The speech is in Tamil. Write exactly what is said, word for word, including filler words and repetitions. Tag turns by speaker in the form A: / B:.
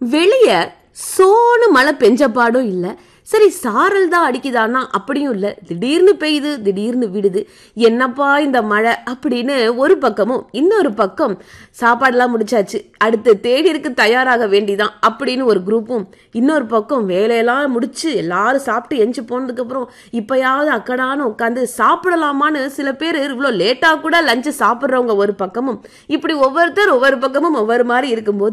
A: வெளிய சோனு மழை பெஞ்ச பாடும் இல்ல. சரி சாரல் தான் அடிக்குதானா அப்படியும் இல்ல. திடீர்னு பெய்யுது, திடீர்னு விடுது. என்னப்பா இந்த மழை அப்படின்னு ஒரு பக்கமும், இன்னொரு பக்கம் சாப்பாடுலாம் முடிச்சாச்சு, அடுத்து தேநீருக்கு தயாராக வேண்டிதான் அப்படின்னு ஒரு குரூப்பும், இன்னொரு பக்கம் வேலையெல்லாம் முடிச்சு எல்லாரும் சாப்பிட்டு எஞ்சி போனதுக்கு அப்புறம் இப்பயாவது அக்கடான்னு உட்காந்து சாப்பிடலாமான்னு சில பேர் இவ்வளோ லேட்டா கூட லஞ்சு சாப்பிட்றவங்க ஒரு பக்கமும், இப்படி ஒவ்வொருத்தர் ஒவ்வொரு பக்கமும் ஒவ்வொரு மாதிரி இருக்கும்போது